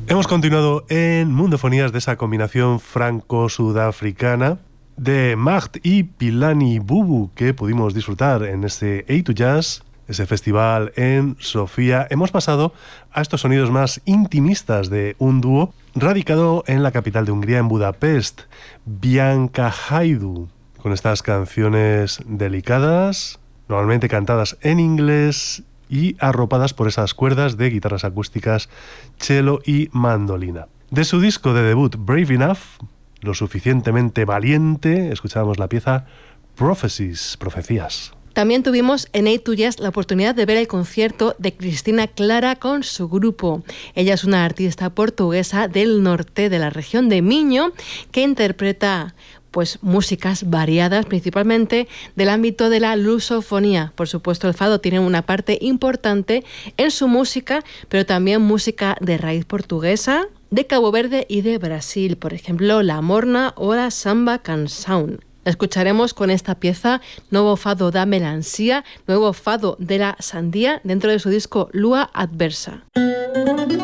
Hemos continuado en Mundofonías de esa combinación franco-sudafricana de Magd y Philani Bubu que pudimos disfrutar en ese A2Jazz, ese festival en Sofía. Hemos pasado a estos sonidos más intimistas de un dúo radicado en la capital de Hungría, en Budapest, Bianca Haidu, con estas canciones delicadas, normalmente cantadas en inglés y arropadas por esas cuerdas de guitarras acústicas, cello y mandolina. De su disco de debut Brave Enough, lo suficientemente valiente, escuchábamos la pieza Prophecies, Profecías. También tuvimos en A2Jazz la oportunidad de ver el concierto de Cristina Clara con su grupo. Ella es una artista portuguesa del norte de la región de Minho que interpreta músicas variadas, principalmente del ámbito de la lusofonía. Por supuesto, el fado tiene una parte importante en su música, pero también música de raíz portuguesa, de Cabo Verde y de Brasil, por ejemplo, la morna o la samba canção. La escucharemos con esta pieza, Nuevo Fado da Melancia, Nuevo Fado de la Sandía, dentro de su disco Lua Adversa.